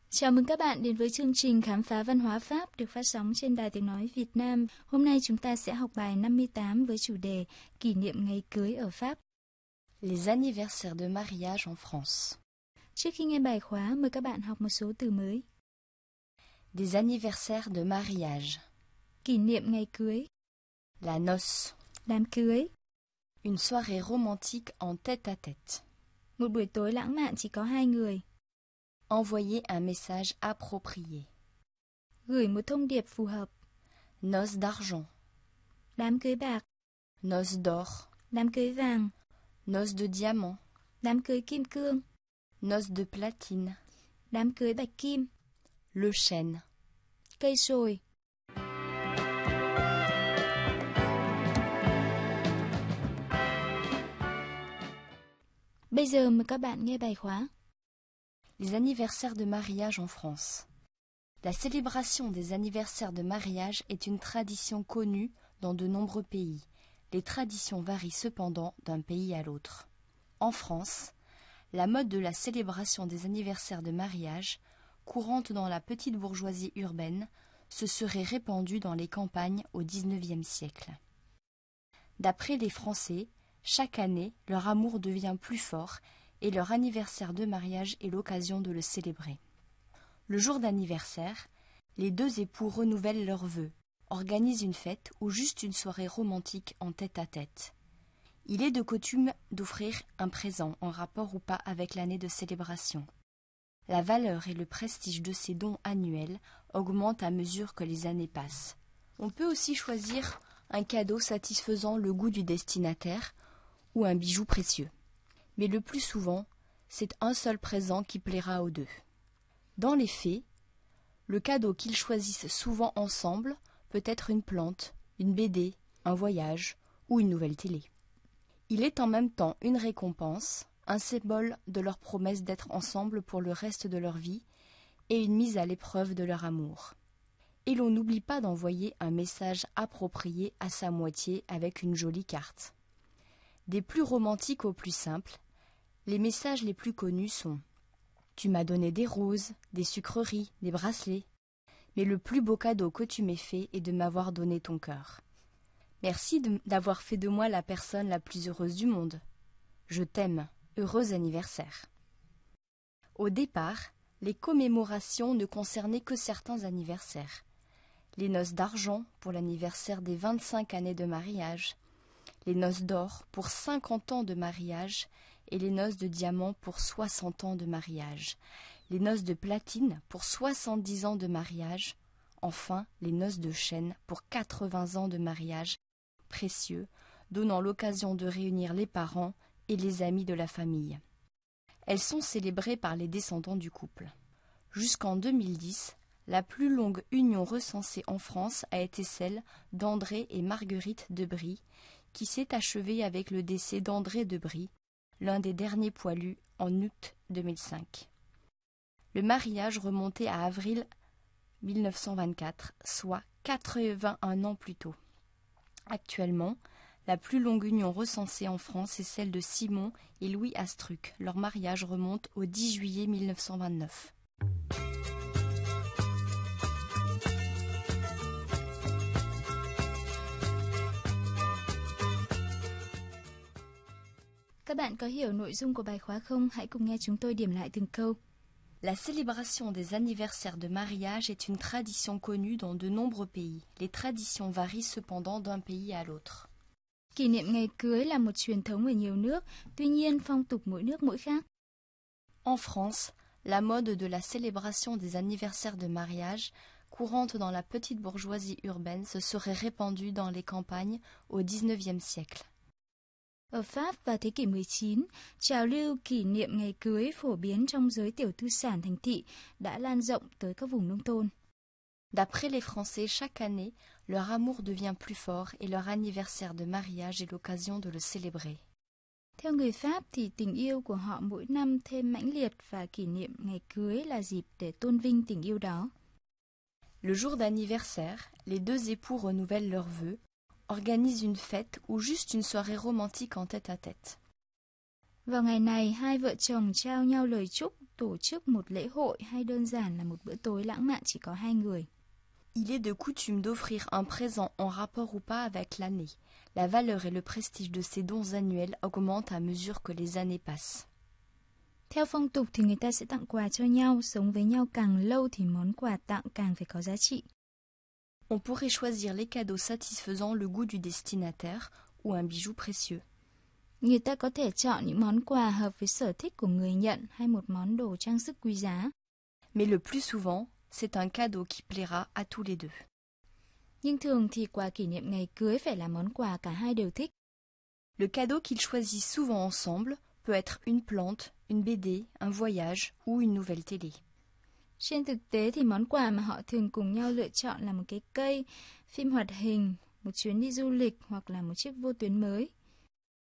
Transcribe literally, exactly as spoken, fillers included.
Chào mừng các bạn đến với chương trình Khám phá văn hóa Pháp được phát sóng trên Đài Tiếng nói Việt Nam. Hôm nay chúng ta sẽ học bài năm mươi tám với chủ đề Kỷ niệm ngày cưới ở Pháp. Les anniversaires de mariage en France. Trước khi nghe bài khóa, mời các bạn học một số từ mới. Des anniversaires de mariage. Kỷ niệm ngày cưới. La noce. Đám cưới. Une soirée romantique en tête-à-tête. Một buổi tối lãng mạn chỉ có hai người. Envoyer un message approprié. Gửi một thông điệp phù hợp. Noces d'argent. Đám cưới bạc. Noces d'or. Đám cưới vàng. Noces de diamant. Đám cưới kim cương. Noces de platine. Đám cưới bạch kim. Le chêne. Cây sồi. Bây giờ mời các bạn nghe bài khóa. Les anniversaires de mariage en France. La célébration des anniversaires de mariage est une tradition connue dans de nombreux pays. Les traditions varient cependant d'un pays à l'autre. En France, la mode de la célébration des anniversaires de mariage, courante dans la petite bourgeoisie urbaine, se serait répandue dans les campagnes au dix-neuvième siècle. D'après les Français, chaque année, leur amour devient plus fort et leur anniversaire de mariage est l'occasion de le célébrer. Le jour d'anniversaire, les deux époux renouvellent leurs vœux, organisent une fête ou juste une soirée romantique en tête-à-tête. Il est de coutume d'offrir un présent en rapport ou pas avec l'année de célébration. La valeur et le prestige de ces dons annuels augmentent à mesure que les années passent. On peut aussi choisir un cadeau satisfaisant le goût du destinataire ou un bijou précieux. Mais le plus souvent, c'est un seul présent qui plaira aux deux. Dans les faits, le cadeau qu'ils choisissent souvent ensemble peut être une plante, une B D, un voyage ou une nouvelle télé. Il est en même temps une récompense, un symbole de leur promesse d'être ensemble pour le reste de leur vie et une mise à l'épreuve de leur amour. Et l'on n'oublie pas d'envoyer un message approprié à sa moitié avec une jolie carte. Des plus romantiques aux plus simples, les messages les plus connus sont « Tu m'as donné des roses, des sucreries, des bracelets, mais le plus beau cadeau que tu m'aies fait est de m'avoir donné ton cœur. Merci de, d'avoir fait de moi la personne la plus heureuse du monde. Je t'aime, heureux anniversaire. » Au départ, les commémorations ne concernaient que certains anniversaires. Les noces d'argent pour l'anniversaire des vingt-cinq années de mariage, les noces d'or pour cinquante ans de mariage et les noces de diamant pour soixante ans de mariage, les noces de platine pour soixante-dix ans de mariage, enfin les noces de chêne pour quatre-vingts ans de mariage, précieux, donnant l'occasion de réunir les parents et les amis de la famille. Elles sont célébrées par les descendants du couple. Jusqu'en deux mille dix, la plus longue union recensée en France a été celle d'André et Marguerite de Brie, qui s'est achevée avec le décès d'André de Brie, l'un des derniers poilus, en août deux mille cinq. Le mariage remontait à avril mille neuf cent vingt-quatre, soit quatre-vingt-un ans plus tôt. Actuellement, la plus longue union recensée en France est celle de Simon et Louis Astruc. Leur mariage remonte au dix juillet mille neuf cent vingt-neuf. Các bạn có hiểu nội dung của bài khóa không? Hãy cùng nghe chúng tôi điểm lại từng câu. La célébration des anniversaires de mariage est une tradition connue dans de nombreux pays. Les traditions varient cependant d'un pays à l'autre. Kỷ niệm ngày cưới là một truyền thống ở nhiều nước, tuy nhiên phong tục mỗi nước mỗi khác. En France, la mode de la célébration des anniversaires de mariage, courante dans la petite bourgeoisie urbaine, se serait répandue dans les campagnes au dix-neuvième siècle. Ở Pháp vào thế kỷ mười chín, trào lưu kỷ niệm ngày cưới phổ biến trong giới tiểu tư sản thành thị đã lan rộng tới các vùng nông thôn. D'après les Français, chaque année, leur amour devient plus fort et leur anniversaire de mariage est l'occasion de le célébrer. Theo người Pháp thì tình yêu của họ mỗi năm thêm mãnh liệt và kỷ niệm ngày cưới là dịp để tôn vinh tình yêu đó. Le jour d'anniversaire, les deux époux renouvellent leurs vœux, organisent une fête ou juste une soirée romantique en tête-à-tête. Vào ngày này, hai vợ chồng trao nhau lời chúc tổ chức một lễ hội hay đơn giản là một bữa tối lãng mạn chỉ có hai người. Il est de coutume d'offrir un présent en rapport ou pas avec l'année. La valeur et le prestige de ces dons annuels augmentent à mesure que les années passent. Theo phong tục thì người ta sẽ tặng quà cho nhau, sống với nhau càng lâu thì món quà tặng càng phải có giá trị. On pourrait choisir les cadeaux satisfaisant le goût du destinataire ou un bijou précieux. Người ta có thể chọn những món quà hợp với sở thích của người nhận hay một món đồ trang sức quý giá. Mais le plus souvent, c'est un cadeau qui plaira à tous les deux. Nhưng thường thì quà kỷ niệm ngày cưới phải là món quà cả hai đều thích. Le cadeau qu'ils choisissent souvent ensemble peut être une plante, une B D, un voyage ou une nouvelle télé. Trên thực tế thì món quà mà họ thường cùng nhau lựa chọn là một cái cây, phim hoạt hình, một chuyến đi du lịch hoặc là một chiếc vô tuyến mới.